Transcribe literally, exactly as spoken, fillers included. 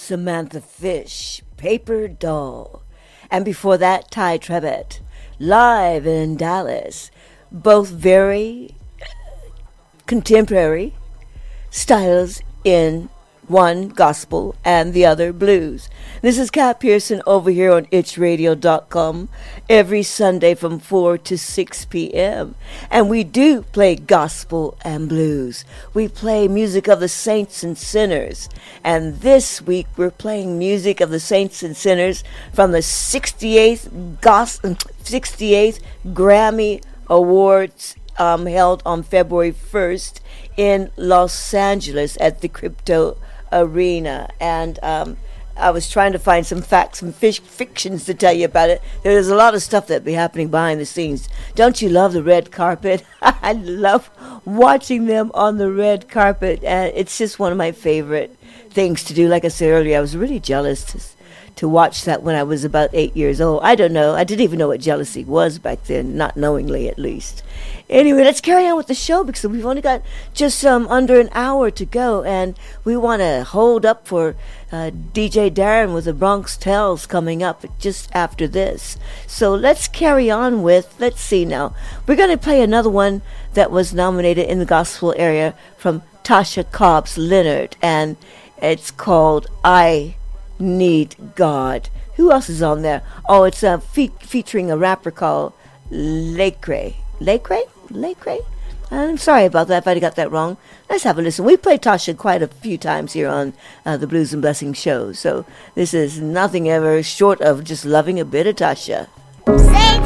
Samantha Fish, Paper Doll. And before that, Ty Trebbett, live in Dallas. Both very contemporary styles in one gospel and the other blues. This is Kat Pearson over here on itch radio dot com every Sunday from four to six p.m. And we do play gospel and blues. We play music of the saints and sinners. And this week we're playing music of the saints and sinners from the sixty-eighth, gospel, sixty-eighth Grammy Awards um, held on February first in Los Angeles at the Crypto Arena. And um, I was trying to find some facts, some fish fictions to tell you about it. There's a lot of stuff that be happening behind the scenes. Don't you love the red carpet? I love watching them on the red carpet, and it's just one of my favorite things to do. Like I said earlier, I was really jealous to, to watch that when I was about eight years old. I don't know. I didn't even know what jealousy was back then, not knowingly at least. Anyway, let's carry on with the show because we've only got just um, under an hour to go, and we want to hold up for uh, D J Darren with the Bronx Tales coming up just after this. So let's carry on with, let's see now. We're going to play another one that was nominated in the gospel area from Tasha Cobbs Leonard, and it's called I Need God. Who else is on there? Oh, it's uh, fe- featuring a rapper called Lecrae. Lecrae? Lecrae? I'm sorry about that if I got that wrong. Let's have a listen. We played Tasha quite a few times here on uh, the Blues and Blessings show, so this is nothing ever short of just loving a bit of Tasha. Saints